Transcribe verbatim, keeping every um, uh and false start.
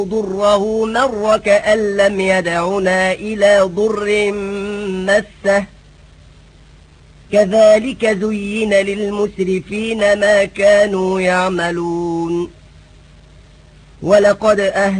ضره مر كأن لم يدعنا إلى ضر مسه كذلك زين للمسرفين ما كانوا يعملون ولقد أهل